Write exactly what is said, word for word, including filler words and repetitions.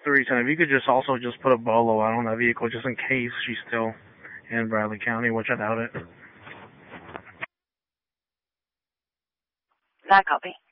three ten, if you could just also just put a bolo out on that vehicle just in case she's still in Bradley County, which I doubt it. That copy.